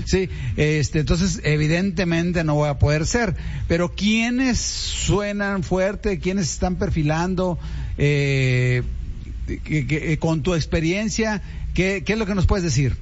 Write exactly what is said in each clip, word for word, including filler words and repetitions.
Sí, este, entonces evidentemente no voy a poder ser, pero ¿quiénes suenan fuerte? ¿Quiénes están perfilando? Eh, que, que, con tu experiencia, ¿qué, ¿qué es lo que nos puedes decir?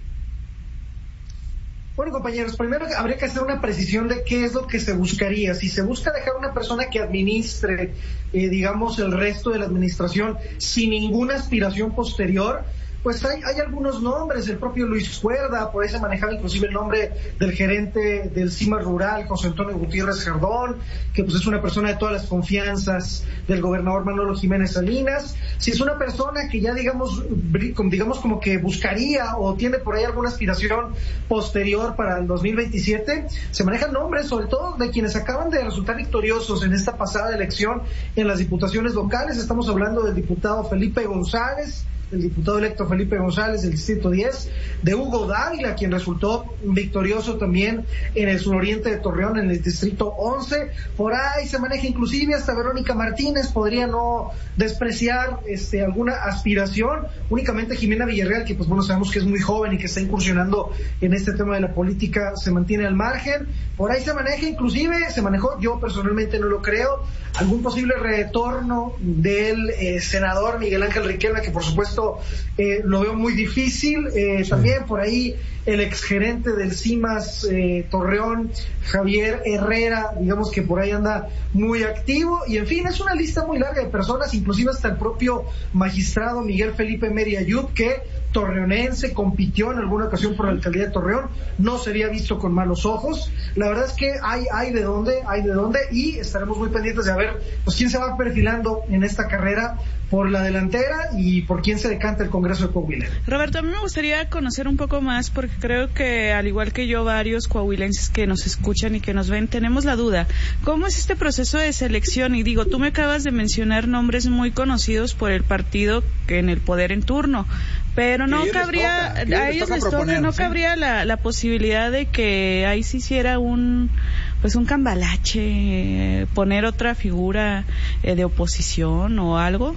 Bueno, compañeros, primero habría que hacer una precisión de qué es lo que se buscaría. Si se busca dejar una persona que administre, eh, digamos, el resto de la administración sin ninguna aspiración posterior, pues hay, hay algunos nombres, el propio Luis Cuerda, por ahí se manejaba inclusive el nombre del gerente del C I M A Rural, José Antonio Gutiérrez Jardón, que pues es una persona de todas las confianzas del gobernador Manolo Jiménez Salinas. Si es una persona que ya digamos, digamos como que buscaría o tiene por ahí alguna aspiración posterior para el dos mil veintisiete, se manejan nombres sobre todo de quienes acaban de resultar victoriosos en esta pasada elección en las diputaciones locales. Estamos hablando del diputado Felipe González, el diputado electo Felipe González del Distrito diez, de Hugo Dávila, quien resultó victorioso también en el suroriente de Torreón, en el Distrito once. Por ahí se maneja inclusive hasta Verónica Martínez, podría no despreciar este alguna aspiración. Únicamente Jimena Villarreal, que pues bueno, sabemos que es muy joven y que está incursionando en este tema de la política, se mantiene al margen. Por ahí se maneja inclusive, se manejó, yo personalmente no lo creo, algún posible retorno del eh, senador Miguel Ángel Riquelme, que por supuesto Eh, lo veo muy difícil. Eh, sí. También por ahí el exgerente del CIMAS eh, Torreón, Javier Herrera, digamos que por ahí anda muy activo, y en fin, es una lista muy larga de personas, inclusive hasta el propio magistrado Miguel Felipe Meri Ayub, que torreonense, compitió en alguna ocasión por la alcaldía de Torreón, no sería visto con malos ojos. La verdad es que hay hay de dónde, hay de dónde, y estaremos muy pendientes de ver pues quién se va perfilando en esta carrera por la delantera y por quién se decanta el Congreso de Coahuila. Roberto, a mí me gustaría conocer un poco más, porque creo que al igual que yo, varios coahuilenses que nos escuchan y que nos ven, tenemos la duda. ¿Cómo es este proceso de selección? Y digo, tú me acabas de mencionar nombres muy conocidos por el partido que en el poder en turno, pero no cabría, toca, a ellos les toca, proponer, no ¿sí? cabría la, la posibilidad de que ahí se hiciera un, pues un cambalache, eh, poner otra figura eh, de oposición o algo.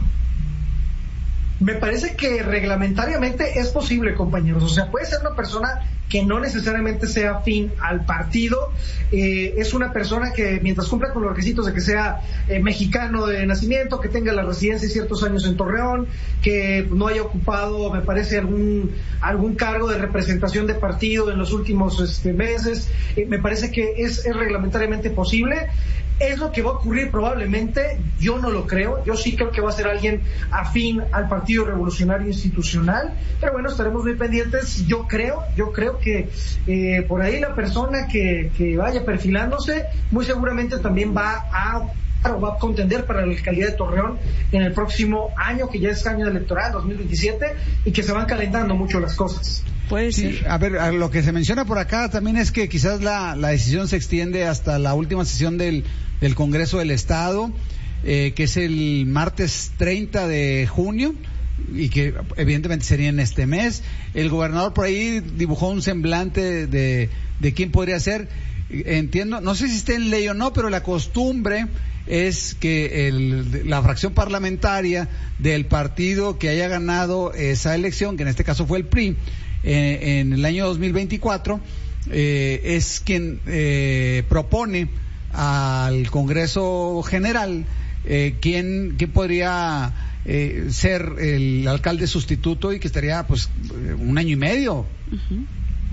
Me parece que reglamentariamente es posible, compañeros. O sea, puede ser una persona que no necesariamente sea afín al partido, eh, es una persona que mientras cumpla con los requisitos de que sea eh, mexicano de nacimiento, que tenga la residencia y ciertos años en Torreón, que no haya ocupado, me parece, algún algún cargo de representación de partido en los últimos este, meses, eh, me parece que es, es reglamentariamente posible. ¿Es lo que va a ocurrir probablemente? Yo no lo creo. Yo sí creo que va a ser alguien afín al Partido Revolucionario Institucional. Pero bueno, estaremos muy pendientes. Yo creo, yo creo que eh, por ahí la persona que, que vaya perfilándose muy seguramente también va a o va a contender para la alcaldía de Torreón en el próximo año, que ya es año electoral, dos mil veintisiete, y que se van calentando mucho las cosas. Pues sí, a ver, a lo que se menciona por acá también es que quizás la, la decisión se extiende hasta la última sesión del, del Congreso del Estado, eh, que es el martes treinta de junio, y que evidentemente sería en este mes. El gobernador por ahí dibujó un semblante de, de, de quién podría ser. Entiendo, no sé si está en ley o no, pero la costumbre es que el, la fracción parlamentaria del partido que haya ganado esa elección, que en este caso fue el P R I, eh, en el año dos mil veinticuatro, eh, es quien eh, propone al Congreso General eh, quién, quién podría eh, ser el alcalde sustituto y que estaría pues un año y medio. Uh-huh.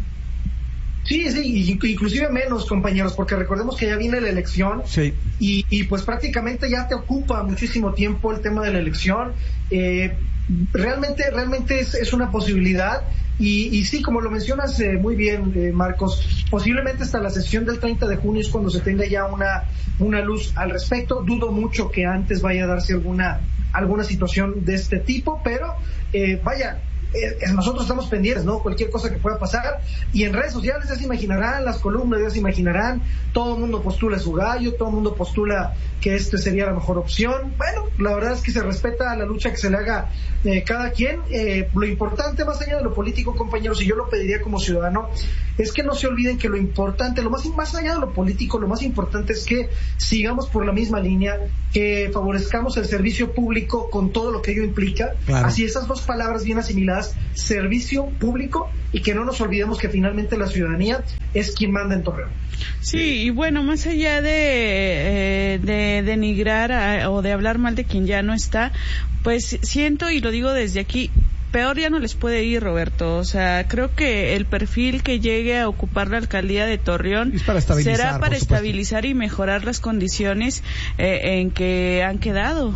Sí, sí, inclusive menos, compañeros, porque recordemos que ya viene la elección, sí. y, y pues prácticamente ya te ocupa muchísimo tiempo el tema de la elección. Eh, realmente, realmente es, es una posibilidad, y, y sí, como lo mencionas eh, muy bien, eh, Marcos, posiblemente hasta la sesión del treinta de junio es cuando se tenga ya una, una luz al respecto. Dudo mucho que antes vaya a darse alguna, alguna situación de este tipo, pero eh, vaya, Eh, nosotros estamos pendientes, ¿no? Cualquier cosa que pueda pasar, y en redes sociales ya se imaginarán, las columnas ya se imaginarán, todo el mundo postula su gallo, todo el mundo postula que este sería la mejor opción. Bueno, la verdad es que se respeta la lucha que se le haga eh, cada quien. Eh, lo importante, más allá de lo político, compañeros, y yo lo pediría como ciudadano, es que no se olviden que lo importante, lo más, más allá de lo político, lo más importante es que sigamos por la misma línea, que favorezcamos el servicio público con todo lo que ello implica. Claro. Así, esas dos palabras bien asimiladas más servicio público y que no nos olvidemos que finalmente la ciudadanía es quien manda en Torreón. Sí, y bueno, más allá de, eh, de denigrar a, o de hablar mal de quien ya no está, pues siento, y lo digo desde aquí, peor ya no les puede ir, Roberto. O sea, creo que el perfil que llegue a ocupar la alcaldía de Torreón para será para estabilizar y mejorar las condiciones eh, en que han quedado.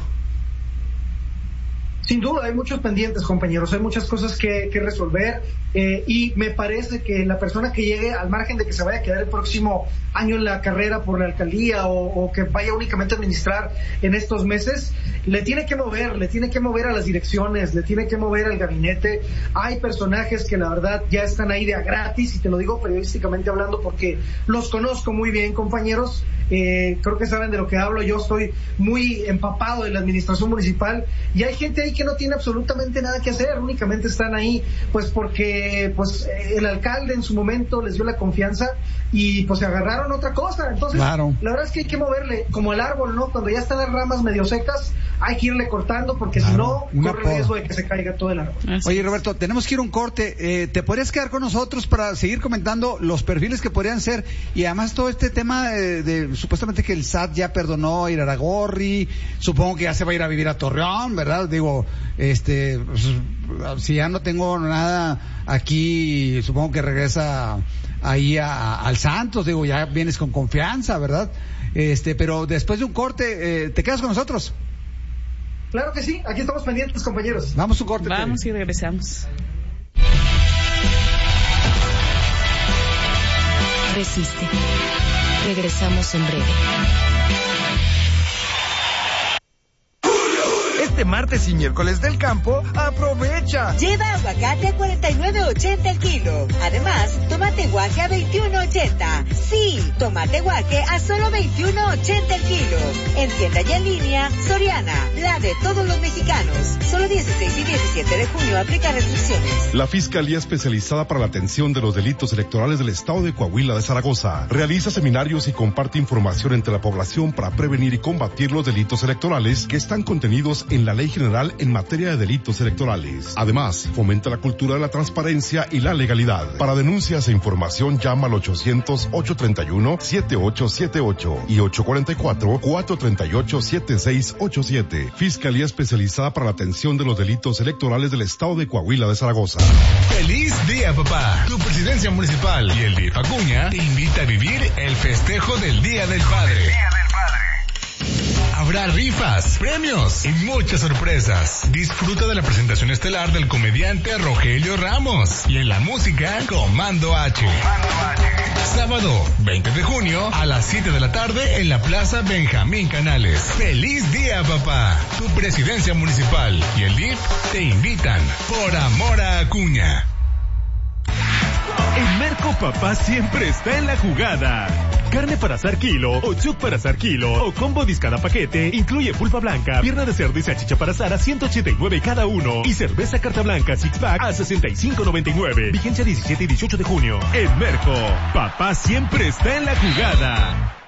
Sin duda, hay muchos pendientes, compañeros, hay muchas cosas que, que resolver, eh, y me parece que la persona que llegue, al margen de que se vaya a quedar el próximo año en la carrera por la alcaldía o, o que vaya únicamente a administrar en estos meses, le tiene que mover, le tiene que mover a las direcciones, le tiene que mover al gabinete. Hay personajes que la verdad ya están ahí de a gratis, y te lo digo periodísticamente hablando porque los conozco muy bien, compañeros. Eh, creo que saben de lo que hablo. Yo estoy muy empapado de la administración municipal y hay gente ahí que no tiene absolutamente nada que hacer, únicamente están ahí pues porque pues el alcalde en su momento les dio la confianza y pues se agarraron otra cosa. Entonces, claro, la verdad es que hay que moverle como el árbol, ¿no? Cuando ya están las ramas medio secas, hay que irle cortando porque claro, si no, corre el riesgo de que se caiga todo el árbol. Oye, Roberto, tenemos que ir a un corte. Eh, ¿Te podrías quedar con nosotros para seguir comentando los perfiles que podrían ser? Y además todo este tema de, de supuestamente que el S A T ya perdonó a Iraragorri, supongo que ya se va a ir a vivir a Torreón, ¿verdad? Digo, este, pues, si ya no tengo nada aquí, supongo que regresa ahí a, a, al Santos, digo, ya vienes con confianza, ¿verdad? Este, pero después de un corte, eh, ¿te quedas con nosotros? Claro que sí, aquí estamos pendientes, compañeros. Vamos a un corte. Vamos Tere. Y regresamos. Resiste. Regresamos en breve. Este martes y miércoles del campo, aprovecha. Lleva aguacate a cuarenta y nueve ochenta el kilo. Además, tomate guaje a veintiuno ochenta. Sí, tomate guaje a solo veintiuno ochenta el kilo. En tienda y en línea, Soriana, la de todos los mexicanos. Solo dieciséis y diecisiete de junio aplica restricciones. La Fiscalía Especializada para la Atención de los Delitos Electorales del Estado de Coahuila de Zaragoza realiza seminarios y comparte información entre la población para prevenir y combatir los delitos electorales que están contenidos en la Ley General en materia de delitos electorales. Además, fomenta la cultura de la transparencia y la legalidad. Para denuncias e información, llama al ochocientos, ochocientos treinta y uno, setenta y ocho setenta y ocho y ochocientos cuarenta y cuatro, cuatrocientos treinta y ocho, setenta y seis ochenta y siete. Fiscalía Especializada para la Atención de los Delitos Electorales del Estado de Coahuila de Zaragoza. ¡Feliz día, papá! Tu presidencia municipal y el D I F Acuña te invita a vivir el festejo del Día del Padre. Habrá rifas, premios y muchas sorpresas. Disfruta de la presentación estelar del comediante Rogelio Ramos y en la música Comando H. Sábado veinte de junio a las siete de la tarde en la Plaza Benjamín Canales. ¡Feliz día, papá! Tu presidencia municipal y el D I F te invitan por amor a Acuña. En Merco Papá siempre está en la jugada. Carne para asar kilo, o chuc para asar kilo, o combo dis cada paquete, incluye pulpa blanca, pierna de cerdo y salchicha para asar a ciento ochenta y nueve cada uno, y cerveza carta blanca six pack a sesenta y cinco noventa y nueve. Vigencia diecisiete y dieciocho de junio. En Merco, papá siempre está en la jugada.